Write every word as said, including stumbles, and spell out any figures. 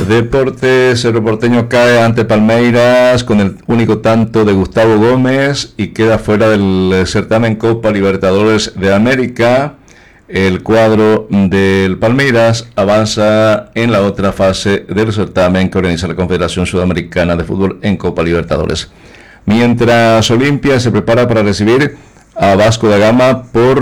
Deportes, Cerro Porteño cae ante Palmeiras con el único tanto de Gustavo Gómez y queda fuera del certamen Copa Libertadores de América. El cuadro del Palmeiras avanza en la otra fase del certamen que organiza la Confederación Sudamericana de Fútbol en Copa Libertadores. Mientras Olimpia se prepara para recibir a Vasco da Gama por